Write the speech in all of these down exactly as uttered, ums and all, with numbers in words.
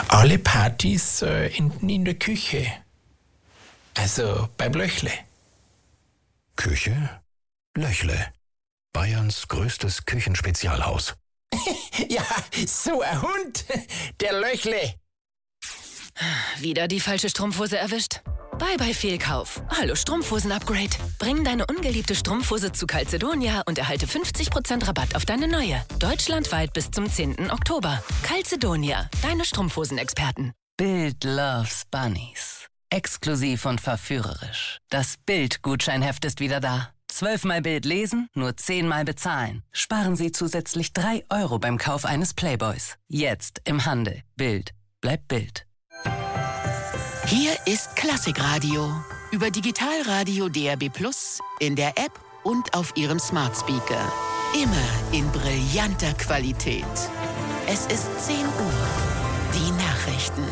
Alle Partys äh, enden in der Küche. Also beim Löchle. Küche? Löchle. Bayerns größtes Küchenspezialhaus. Ja, so ein Hund. Der Löchle. Wieder die falsche Strumpfhose erwischt? Bye bye Fehlkauf. Hallo Strumpfhosen-Upgrade. Bring deine ungeliebte Strumpfhose zu Calzedonia und erhalte fünfzig Prozent Rabatt auf deine neue. Deutschlandweit bis zum zehnten Oktober. Calzedonia, deine Strumpfhosen-Experten. Bild loves Bunnies. Exklusiv und verführerisch. Das Bild-Gutscheinheft ist wieder da. Zwölfmal Bild lesen, nur zehnmal bezahlen. Sparen Sie zusätzlich drei Euro beim Kauf eines Playboys. Jetzt im Handel. Bild. Bleibt Bild. Hier ist Klassikradio. Über Digitalradio D A B Plus, in der App und auf Ihrem Smart Speaker. Immer in brillanter Qualität. Es ist zehn Uhr. Die Nachrichten.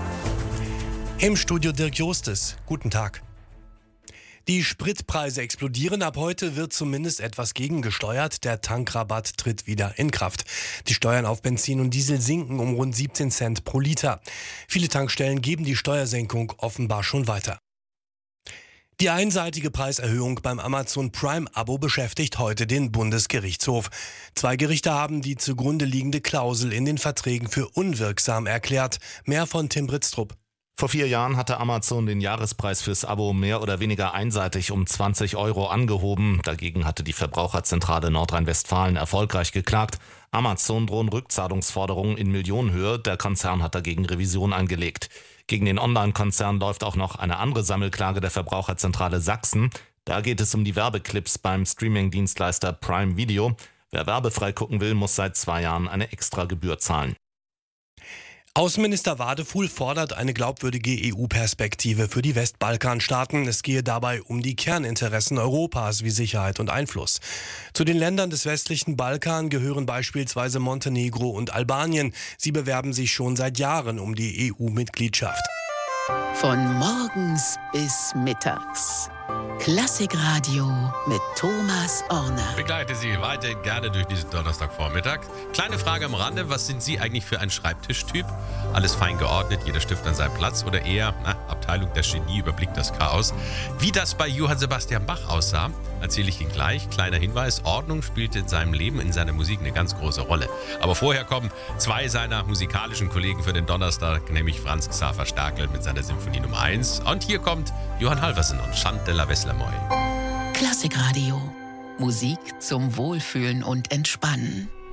Im Studio Dirk Jostes. Guten Tag. Die Spritpreise explodieren. Ab heute wird zumindest etwas gegengesteuert. Der Tankrabatt tritt wieder in Kraft. Die Steuern auf Benzin und Diesel sinken um rund siebzehn Cent pro Liter. Viele Tankstellen geben die Steuersenkung offenbar schon weiter. Die einseitige Preiserhöhung beim Amazon Prime-Abo beschäftigt heute den Bundesgerichtshof. Zwei Gerichte haben die zugrunde liegende Klausel in den Verträgen für unwirksam erklärt. Mehr von Tim Britztrup. Vor vier Jahren hatte Amazon den Jahrespreis fürs Abo mehr oder weniger einseitig um zwanzig Euro angehoben. Dagegen hatte die Verbraucherzentrale Nordrhein-Westfalen erfolgreich geklagt. Amazon drohen Rückzahlungsforderungen in Millionenhöhe. Der Konzern hat dagegen Revision eingelegt. Gegen den Online-Konzern läuft auch noch eine andere Sammelklage der Verbraucherzentrale Sachsen. Da geht es um die Werbeclips beim Streaming-Dienstleister Prime Video. Wer werbefrei gucken will, muss seit zwei Jahren eine Extragebühr zahlen. Außenminister Wadefuhl fordert eine glaubwürdige E U-Perspektive für die Westbalkanstaaten. Es gehe dabei um die Kerninteressen Europas wie Sicherheit und Einfluss. Zu den Ländern des westlichen Balkan gehören beispielsweise Montenegro und Albanien. Sie bewerben sich schon seit Jahren um die E U-Mitgliedschaft. Von morgens bis mittags. Klassikradio mit Thomas Orner. Begleite Sie weiterhin gerne durch diesen Donnerstagvormittag. Kleine Frage am Rande, was sind Sie eigentlich für ein Schreibtischtyp? Alles fein geordnet, jeder Stift an seinem Platz oder eher, na, Abteilung der Genie überblickt das Chaos? Wie das bei Johann Sebastian Bach aussah, erzähle ich Ihnen gleich. Kleiner Hinweis, Ordnung spielte in seinem Leben, in seiner Musik eine ganz große Rolle. Aber vorher kommen zwei seiner musikalischen Kollegen für den Donnerstag, nämlich Franz Xaver Sterkel mit seiner Symphonie Nummer eins. Und hier kommt Johann Halversen und Chant de la Veslermoy. Klassikradio. Musik zum Wohlfühlen und Entspannen.